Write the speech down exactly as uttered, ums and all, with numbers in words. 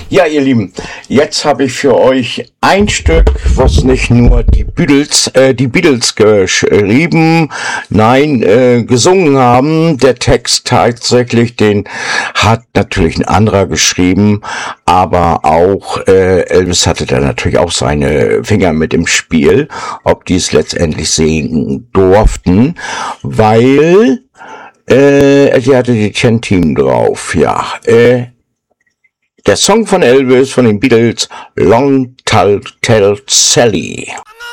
Ja, ihr Lieben, jetzt habe ich für euch ein Stück, was nicht nur die Beatles, äh, die Beatles geschrieben, nein, äh, gesungen haben. Der Text tatsächlich, den hat natürlich ein anderer geschrieben, aber auch äh, Elvis hatte da natürlich auch seine Finger mit im Spiel, ob die es letztendlich singen durften, weil äh, er hatte die Ten-Team drauf, ja, äh, der Song von Elvis, von den Beatles, Long Tall Tell Sally.